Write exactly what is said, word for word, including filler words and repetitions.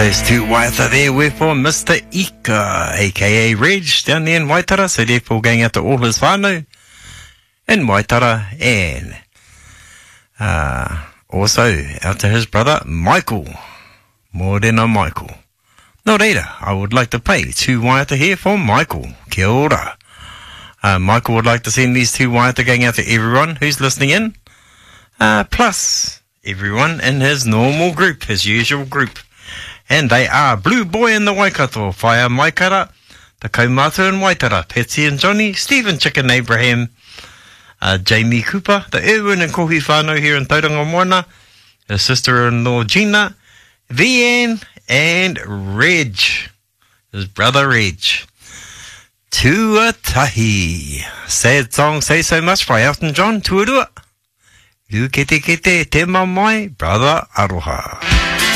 Those two Waitara there were for Mister Ika, aka Reg, down there in Waitara, so therefore going out to all his whānau in Waitara, and uh, also out to his brother Michael, Morena Michael. No reira, I would like to pay two Waitara here for Michael. Kia ora. Uh, Michael would like to send these two Waitara going out to everyone who's listening in, uh, plus everyone in his normal group, his usual group. And they are Blue Boy in the Waikato, Whaia Maikara, the Kaumatu in Waitara, Petsy and Johnny, Stephen Chicken Abraham, uh, Jamie Cooper, the Erwin and Kohi whānau here in Tauranga Moana, his sister-in-law Gina, Vian, and Reg, his brother Reg. Tuatahi. Sad song, Say So Much by Elton John, Tuarua. Ru kete kete, te mamai, brother Aroha.